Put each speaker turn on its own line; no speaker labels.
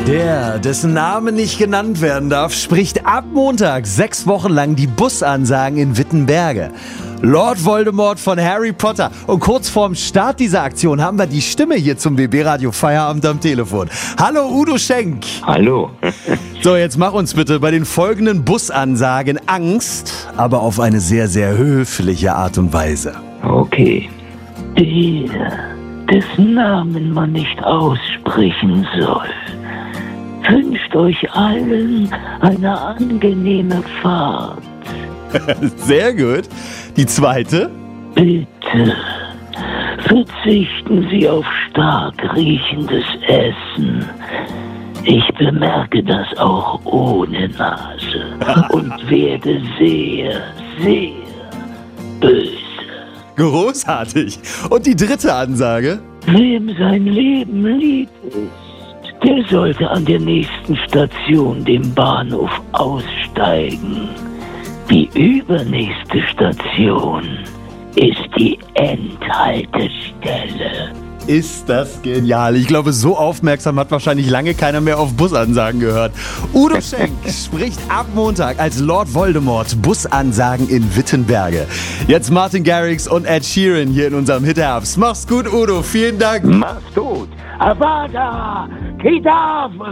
Der, dessen Name nicht genannt werden darf, spricht ab Montag 6 Wochen lang die Busansagen in Wittenberge. Lord Voldemort von Harry Potter. Und kurz vorm Start dieser Aktion haben wir die Stimme hier zum BB Radio Feierabend am Telefon. Hallo Udo Schenk.
Hallo.
So, jetzt mach uns bitte bei den folgenden Busansagen Angst, aber auf eine sehr, sehr höfliche Art und Weise.
Okay.
Der, dessen Namen man nicht aussprechen soll, wünscht euch allen eine angenehme Fahrt.
Sehr gut. Die zweite?
Bitte verzichten Sie auf stark riechendes Essen. Ich bemerke das auch ohne Nase und werde sehr, sehr böse.
Großartig. Und die dritte Ansage?
Wem sein Leben lieb ist, der sollte an der nächsten Station, dem Bahnhof, aussteigen. Die übernächste Station ist die Endhaltestelle.
Ist das genial. Ich glaube, so aufmerksam hat wahrscheinlich lange keiner mehr auf Busansagen gehört. Udo Schenk spricht ab Montag als Lord Voldemort Busansagen in Wittenberge. Jetzt Martin Garrix und Ed Sheeran hier in unserem Hitherbst. Mach's gut, Udo. Vielen Dank.
Mach's gut. Avada Kedavra.